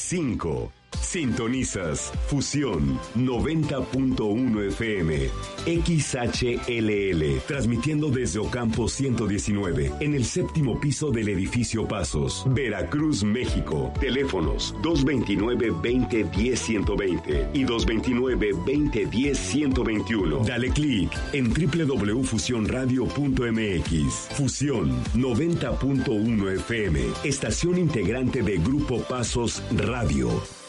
5. Sintonizas Fusión 90.1 FM XHLL, transmitiendo desde Ocampo 119 en el séptimo piso del edificio Pasos, Veracruz, México. Teléfonos 229-2010-120 y 229-2010-121. Dale clic en www.fusionradio.mx. Fusión 90.1 FM, estación integrante de Grupo Pasos Radio.